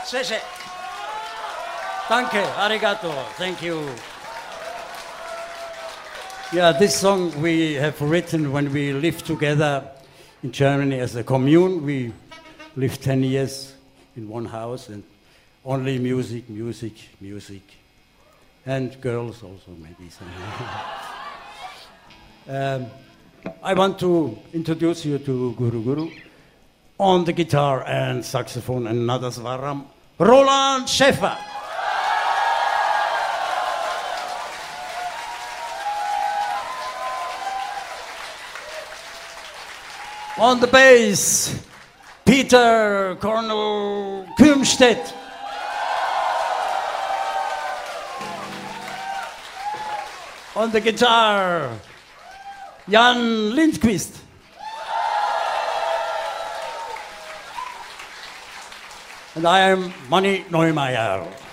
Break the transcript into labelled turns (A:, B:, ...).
A: Sehr. Danke, arigato, thank you. Yeah, this song we have written when we lived together in Germany as a commune. We lived 10 years in one house and only music. And girls also, maybe. I want to introduce you to Guru Guru. On the guitar and saxophone and Nadaswaram, Roland Schäfer. On the bass, Peter Cornel Kümstedt. On the guitar, Jan Lindqvist. And I am Manny Neumeier.